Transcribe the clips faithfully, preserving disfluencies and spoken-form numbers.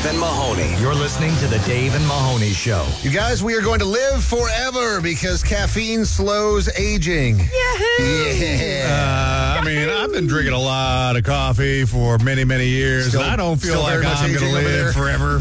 Dave and Mahoney. You're listening to the Dave and Mahoney Show. You guys, we are going to live forever because caffeine slows aging. Yeah. Uh, I mean, I've been drinking a lot of coffee for many, many years, Still- and I don't feel still like very much I'm going to aging over there. live forever.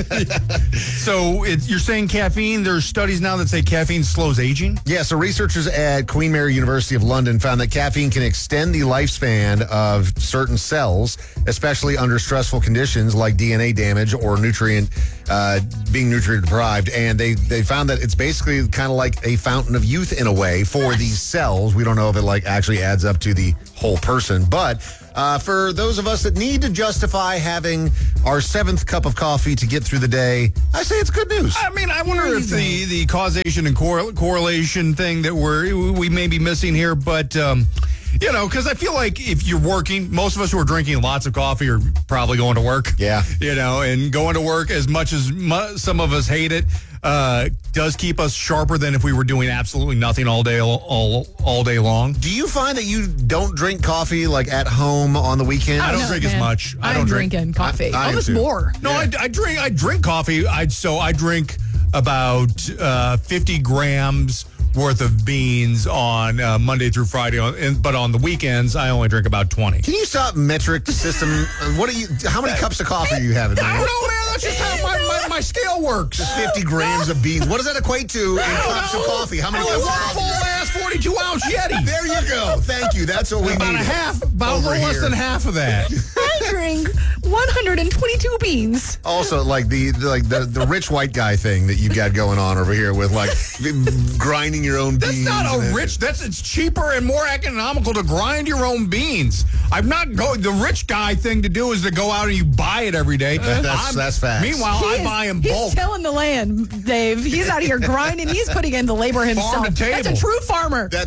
So it's, you're saying caffeine, there's studies now that say caffeine slows aging? Yeah, so researchers at Queen Mary University of London found that caffeine can extend the lifespan of certain cells, especially under stressful conditions like D N A damage or nutrient uh, being nutrient deprived. And they, they found that it's basically kind of like a fountain of youth in a way for these cells. We don't know if it like actually adds up to the whole person, but uh, for those of us that need to justify having our seventh cup of coffee to get through the day, I say it's good news. I mean, I wonder if the, the causation and cor- correlation thing that we're, we may be missing here, but, um, you know, because I feel like if you're working, most of us who are drinking lots of coffee are probably going to work. Yeah. You know, and going to work, as much as mu- some of us hate it, uh, does keep us sharper than if we were doing absolutely nothing all day, all, all, all day long. Do you find that you don't drink coffee like at home on the weekend? I don't No, drink as man. much. I I'm don't drink. drinking coffee. I- I am Almost too. more. No, I, I drink. I drink coffee. I so I drink about uh, fifty grams worth of beans on uh, Monday through Friday. On, and, but on the weekends, I only drink about twenty. Can you stop metric system? Uh, What are you? How many cups of coffee are you having? I man? don't know, man. That's just how my, my, my scale works. Fifty grams of beans. What does that equate to in I don't cups know. of coffee? How many I cups of want a coffee? full ass forty-two ounce Yeti. There you go. Thank you. That's what we About need. a half, about a over little less here. than half of that. I drink one hundred twenty-two beans. Also, like the, the like the, the rich white guy thing that you've got going on over here with like grinding your own That's beans. not a and- rich. That's it's cheaper and more economical to grind your own beans. I'm not going. The rich guy thing to do is to go out and you buy it every day. That's- I'm- that's facts. Meanwhile, He I is- buy in he's bulk. tilling the land, Dave. He's out here grinding. He's putting in the labor himself. to That's a table. true farmer. That,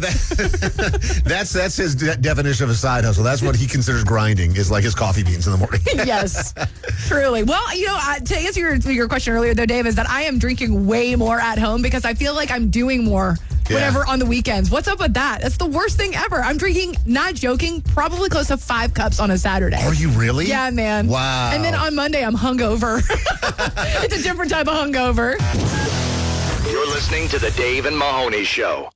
that, that's that's his de- definition of a side hustle. That's what he considers grinding is like his coffee beans in the morning. Yes, truly. Well, you know, uh, to answer your, your question earlier, though, Dave, is that I am drinking way more at home because I feel like I'm doing more Yeah. whatever on the weekends. What's up with that? That's the worst thing ever. I'm drinking, not joking, probably close to five cups on a Saturday. Are you really? Yeah, man. Wow. And then on Monday, I'm hungover. It's a different type of hungover. You're listening to the Dave and Mahoney Show.